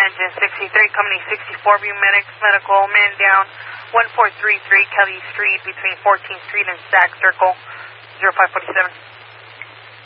engine 63, company 64, view medical, man down, 1433 Kelly Street between 14th Street and Stack Circle, 0547.